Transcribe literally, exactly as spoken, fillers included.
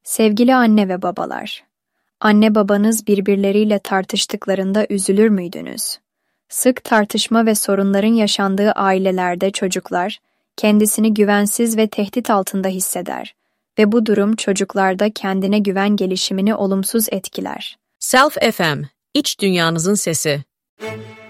Sevgili anne ve babalar, anne babanız birbirleriyle tartıştıklarında üzülür müydünüz? Sık tartışma ve sorunların yaşandığı ailelerde çocuklar kendisini güvensiz ve tehdit altında hisseder ve bu durum çocuklarda kendine güven gelişimini olumsuz etkiler. Self F M, iç dünyanızın sesi.